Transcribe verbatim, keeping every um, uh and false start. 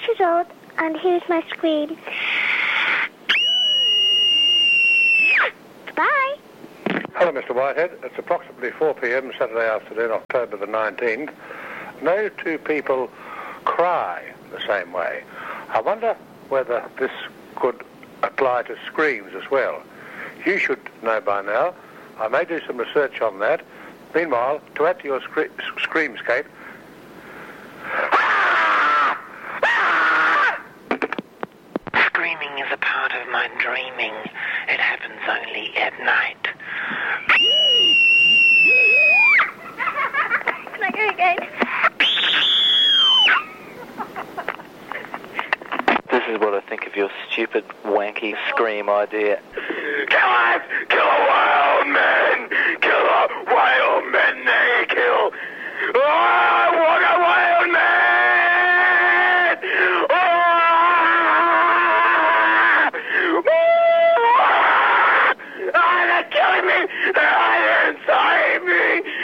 years old, and here's my scream. Bye. Hello, Mister Whitehead. It's approximately four p.m. Saturday afternoon, October the nineteenth. No two people cry the same way. I wonder whether this could apply to screams as well. You should know by now. I may do some research on that. Meanwhile, to add to your scre- screamscape... Screaming is a part of my dreaming. It happens only at night. Can I go again? This is what I think of your stupid, wanky scream idea. Kill it! Kill a wild man! Kill a wild man! They kill! Oh, I want a wild man! Oh! Oh, they're killing me!